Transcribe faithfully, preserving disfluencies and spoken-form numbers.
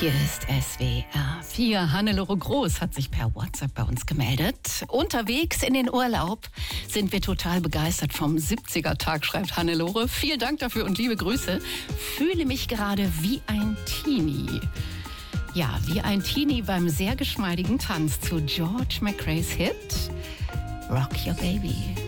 Hier ist S W R vier. Hannelore Groß hat sich per WhatsApp bei uns gemeldet. Unterwegs in den Urlaub sind wir total begeistert vom siebziger-Tag, schreibt Hannelore. Vielen Dank dafür und liebe Grüße. Fühle mich gerade wie ein Teenie. Ja, wie ein Teenie beim sehr geschmeidigen Tanz zu George McRae's Hit Rock Your Baby.